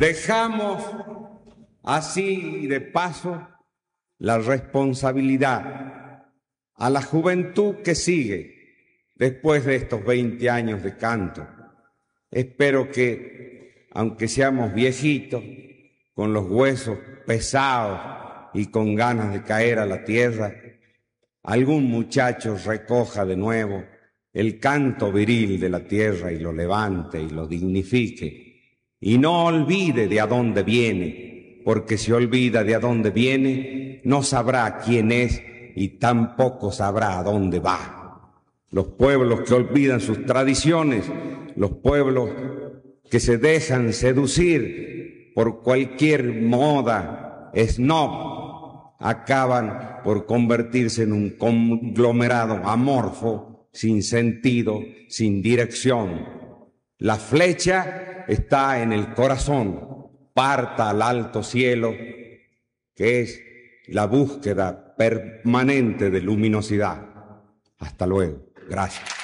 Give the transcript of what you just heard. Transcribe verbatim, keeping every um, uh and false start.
Dejamos así de paso la responsabilidad a la juventud que sigue después de estos veinte años de canto. Espero que, aunque seamos viejitos, con los huesos pesados y con ganas de caer a la tierra, algún muchacho recoja de nuevo el canto viril de la tierra y lo levante y lo dignifique. Y no olvide de a dónde viene, porque si olvida de a dónde viene, no sabrá quién es y tampoco sabrá a dónde va. Los pueblos que olvidan sus tradiciones, los pueblos que se dejan seducir por cualquier moda snob, acaban por convertirse en un conglomerado amorfo, sin sentido, sin dirección. La flecha está en el corazón, parta al alto cielo, que es la búsqueda permanente de luminosidad. Hasta luego. Gracias.